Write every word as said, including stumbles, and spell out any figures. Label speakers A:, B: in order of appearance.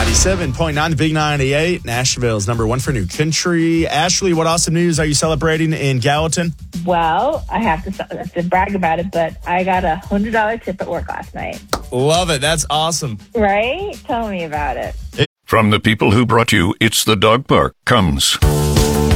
A: ninety-seven point nine, the Big ninety-eight, Nashville's number one for new country. Ashley, what awesome news are you celebrating in Gallatin?
B: Well, I have to, I have to brag about it, but I got a one hundred dollars tip at work last night.
A: Love it. That's awesome.
B: Right? Tell me about it.
C: From the people who brought you It's the Dog Park comes